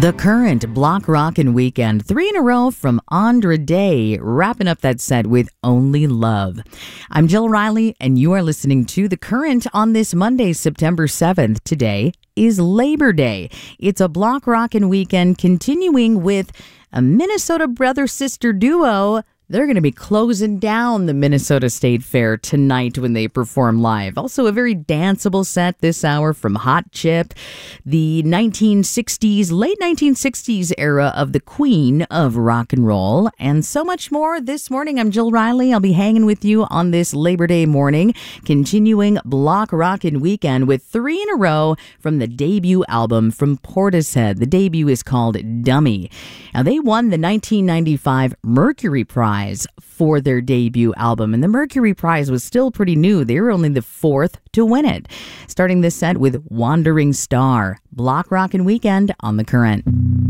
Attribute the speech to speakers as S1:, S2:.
S1: The Current Block Rockin' Weekend, 3 in a row from Andra Day, wrapping up that set with Only Love. I'm Jill Riley, and you are listening to The Current on this Monday, September 7th. Today is Labor Day. It's a block rockin' weekend continuing with a Minnesota brother-sister duo. They're going to be closing down the Minnesota State Fair tonight when they perform live. Also, a very danceable set this hour from Hot Chip, the late 1960s era of the queen of rock and roll, and so much more. This morning, I'm Jill Riley. I'll be hanging with you on this Labor Day morning, continuing Block Rockin' Weekend with 3 in a row from the debut album from Portishead. The debut is called Dummy. Now, they won the 1995 Mercury Prize for their debut album, and the Mercury Prize was still pretty new. They were only the 4th to win it. Starting this set with Wandering Star, Block Rockin' Weekend on The Current.